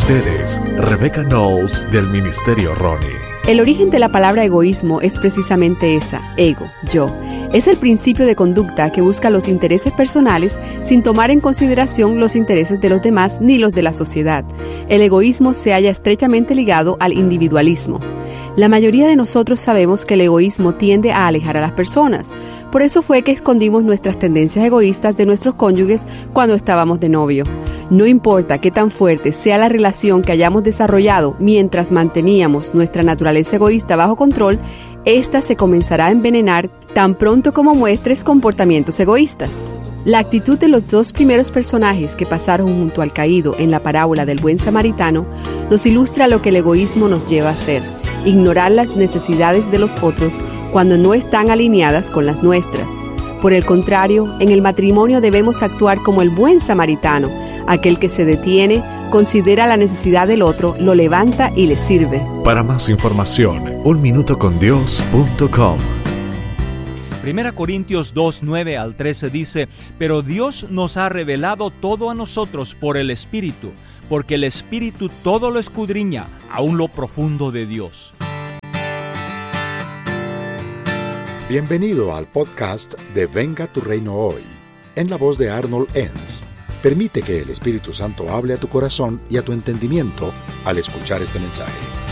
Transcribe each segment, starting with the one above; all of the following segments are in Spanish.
ustedes, Rebecca Knowles del Ministerio Ronnie. El origen de la palabra egoísmo es precisamente esa, ego, yo. Es el principio de conducta que busca los intereses personales sin tomar en consideración los intereses de los demás ni los de la sociedad. El egoísmo se halla estrechamente ligado al individualismo. La mayoría de nosotros sabemos que el egoísmo tiende a alejar a las personas. Por eso fue que escondimos nuestras tendencias egoístas de nuestros cónyuges cuando estábamos de novio. No importa qué tan fuerte sea la relación que hayamos desarrollado mientras manteníamos nuestra naturaleza egoísta bajo control, ésta se comenzará a envenenar tan pronto como muestres comportamientos egoístas. La actitud de los dos primeros personajes que pasaron junto al caído en la parábola del buen samaritano nos ilustra lo que el egoísmo nos lleva a hacer: ignorar las necesidades de los otros cuando no están alineadas con las nuestras. Por el contrario, en el matrimonio debemos actuar como el buen samaritano, aquel que se detiene, considera la necesidad del otro, lo levanta y le sirve. Para más información, unminutocondios.com. 1 Corintios 2, 9 al 13 dice: pero Dios nos ha revelado todo a nosotros por el Espíritu, porque el Espíritu todo lo escudriña, aún lo profundo de Dios. Bienvenido al podcast de Venga tu Reino Hoy, en la voz de Arnold Enns. Permite que el Espíritu Santo hable a tu corazón y a tu entendimiento al escuchar este mensaje.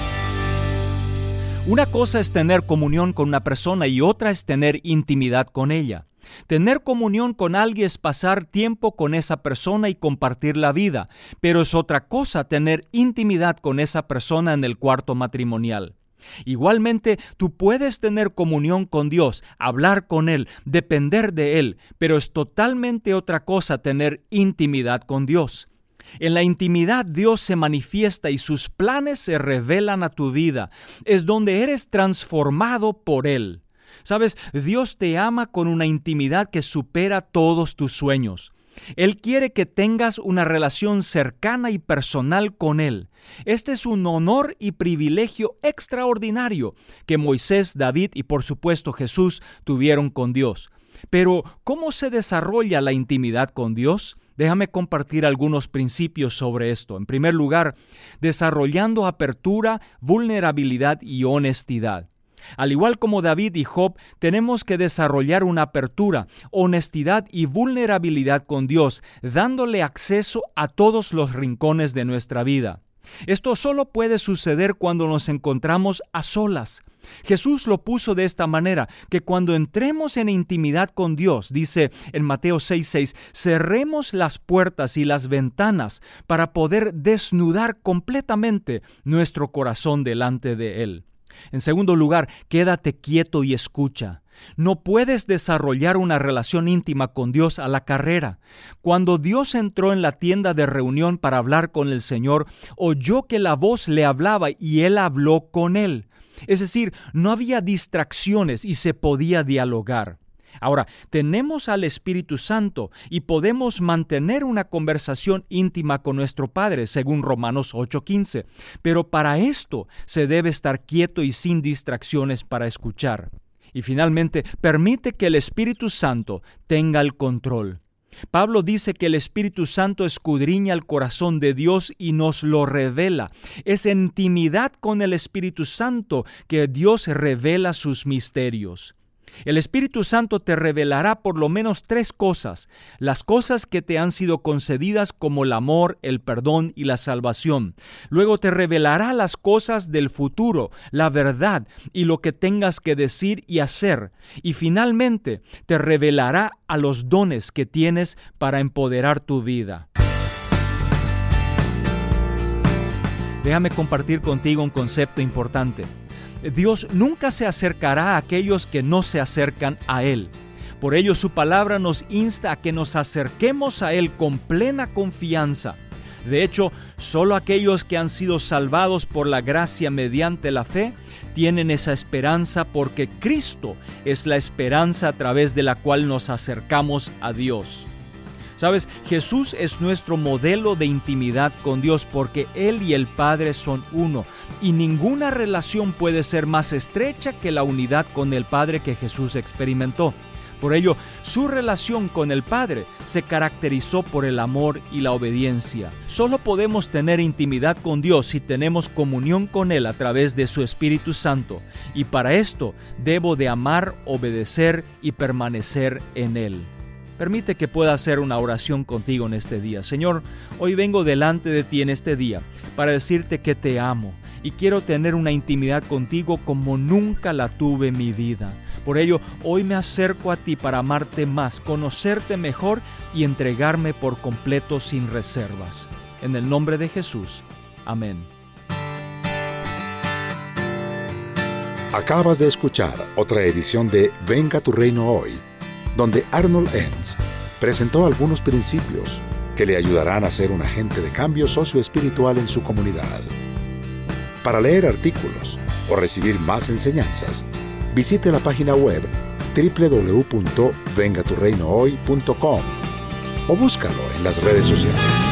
Una cosa es tener comunión con una persona y otra es tener intimidad con ella. Tener comunión con alguien es pasar tiempo con esa persona y compartir la vida, pero es otra cosa tener intimidad con esa persona en el cuarto matrimonial. Igualmente, tú puedes tener comunión con Dios, hablar con Él, depender de Él, pero es totalmente otra cosa tener intimidad con Dios. En la intimidad Dios se manifiesta y sus planes se revelan a tu vida. Es donde eres transformado por Él. ¿Sabes? Dios te ama con una intimidad que supera todos tus sueños. Él quiere que tengas una relación cercana y personal con Él. Este es un honor y privilegio extraordinario que Moisés, David y por supuesto Jesús tuvieron con Dios. Pero, ¿cómo se desarrolla la intimidad con Dios? Déjame compartir algunos principios sobre esto. En primer lugar, desarrollando apertura, vulnerabilidad y honestidad. Al igual como David y Job, tenemos que desarrollar una apertura, honestidad y vulnerabilidad con Dios, dándole acceso a todos los rincones de nuestra vida. Esto solo puede suceder cuando nos encontramos a solas. Jesús lo puso de esta manera, que cuando entremos en intimidad con Dios, dice en Mateo 6:6, cerremos las puertas y las ventanas para poder desnudar completamente nuestro corazón delante de Él. En segundo lugar, quédate quieto y escucha. No puedes desarrollar una relación íntima con Dios a la carrera. Cuando Dios entró en la tienda de reunión para hablar con el Señor, oyó que la voz le hablaba y Él habló con él. Es decir, no había distracciones y se podía dialogar. Ahora, tenemos al Espíritu Santo y podemos mantener una conversación íntima con nuestro Padre, según Romanos 8:15. Pero para esto se debe estar quieto y sin distracciones para escuchar. Y finalmente, permite que el Espíritu Santo tenga el control. Pablo dice que el Espíritu Santo escudriña el corazón de Dios y nos lo revela. Es en intimidad con el Espíritu Santo que Dios revela sus misterios. El Espíritu Santo te revelará por lo menos 3 cosas, las cosas que te han sido concedidas como el amor, el perdón y la salvación. Luego te revelará las cosas del futuro, la verdad y lo que tengas que decir y hacer. Y finalmente te revelará a los dones que tienes para empoderar tu vida. Déjame compartir contigo un concepto importante. Dios nunca se acercará a aquellos que no se acercan a Él. Por ello, su palabra nos insta a que nos acerquemos a Él con plena confianza. De hecho, solo aquellos que han sido salvados por la gracia mediante la fe tienen esa esperanza, porque Cristo es la esperanza a través de la cual nos acercamos a Dios. ¿Sabes? Jesús es nuestro modelo de intimidad con Dios porque Él y el Padre son uno y ninguna relación puede ser más estrecha que la unidad con el Padre que Jesús experimentó. Por ello, su relación con el Padre se caracterizó por el amor y la obediencia. Solo podemos tener intimidad con Dios si tenemos comunión con Él a través de su Espíritu Santo. Y para esto debo de amar, obedecer y permanecer en Él. Permite que pueda hacer una oración contigo en este día. Señor, hoy vengo delante de ti en este día para decirte que te amo y quiero tener una intimidad contigo como nunca la tuve en mi vida. Por ello, hoy me acerco a ti para amarte más, conocerte mejor y entregarme por completo sin reservas. En el nombre de Jesús. Amén. Acabas de escuchar otra edición de Venga tu Reino Hoy, donde Arnold Enns presentó algunos principios que le ayudarán a ser un agente de cambio socioespiritual en su comunidad. Para leer artículos o recibir más enseñanzas, visite la página web www.vengaturreinohoy.com o búscalo en las redes sociales.